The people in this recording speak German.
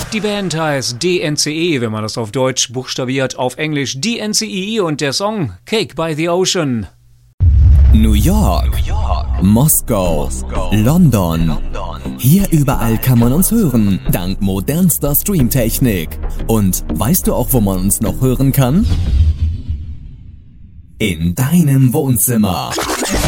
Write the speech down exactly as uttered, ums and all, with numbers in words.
Die Band heißt D N C E, wenn man das auf Deutsch buchstabiert, auf Englisch D N C E und der Song Cake by the Ocean. New York, New York, Moskau, Moskau, London. London. Hier überall kann man uns hören, dank modernster Streamtechnik. Und weißt du auch, wo man uns noch hören kann? In deinem Wohnzimmer.